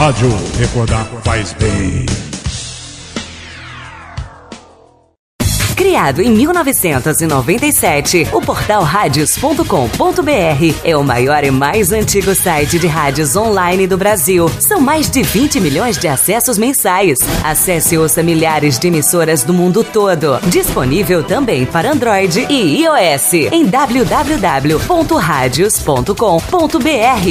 Rádio Recordar faz bem. Criado em 1997, o portal radios.com.br é o maior e mais antigo site de rádios online do Brasil. São mais de 20 milhões de acessos mensais. Acesse e ouça milhares de emissoras do mundo todo. Disponível também para Android e iOS em www.radios.com.br.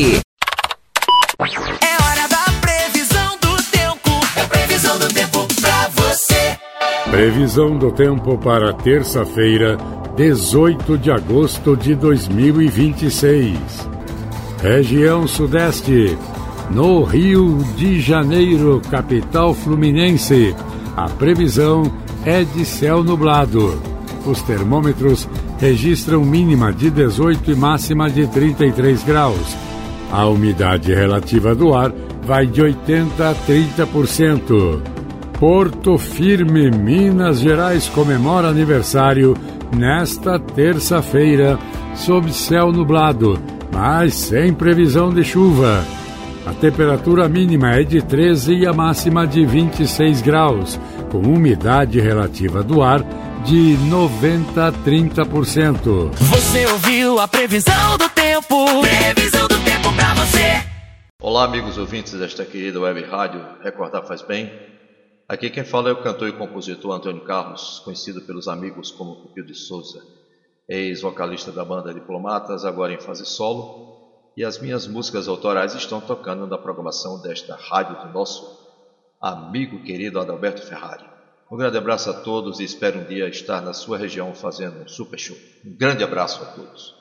É hora da previsão do tempo. É previsão do tempo pra você. Previsão do tempo para terça-feira, 18 de agosto de 2026. Região Sudeste. No Rio de Janeiro, capital fluminense, a previsão é de céu nublado. Os termômetros registram mínima de 18 e máxima de 33 graus. A umidade relativa do ar vai de 80% a 30%. Porto Firme, Minas Gerais, comemora aniversário nesta terça-feira, sob céu nublado, mas sem previsão de chuva. A temperatura mínima é de 13 e a máxima de 26 graus, com umidade relativa do ar de 90% a 30%. Você ouviu a previsão do tempo? Previsão do tempo pra você. Olá, amigos ouvintes desta querida web rádio Recordar Faz Bem. Aqui quem fala é o cantor e compositor Antônio Carlos, conhecido pelos amigos como Pupil de Souza, ex-vocalista da banda Diplomatas, agora em fase solo, e as minhas músicas autorais estão tocando na programação desta rádio do nosso amigo querido Adalberto Ferrari. Um grande abraço a todos e espero um dia estar na sua região fazendo um super show. Um grande abraço a todos.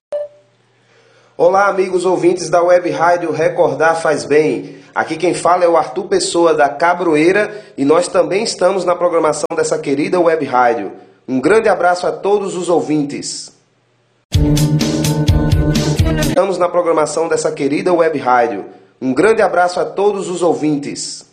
Olá, amigos ouvintes da web rádio Recordar Faz Bem. Aqui quem fala é o Arthur Pessoa da Cabroeira e nós também estamos na programação dessa querida web rádio. Um grande abraço a todos os ouvintes. Estamos na programação dessa querida web rádio. Um grande abraço a todos os ouvintes.